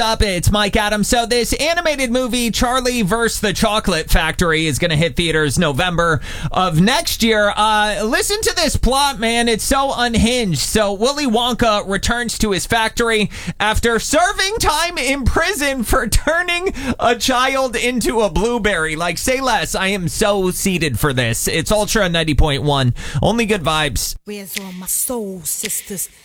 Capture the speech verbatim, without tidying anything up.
Up, it's Mike Adams. So this animated movie, Charlie versus the Chocolate Factory, is going to hit theaters November of next year. Uh, listen to this plot, man. It's so unhinged. So Willy Wonka returns to his factory after serving time in prison for turning a child into a blueberry. Like, say less. I am so seated for this. It's Ultra ninety point one. Only good vibes. Where's all my soul sisters?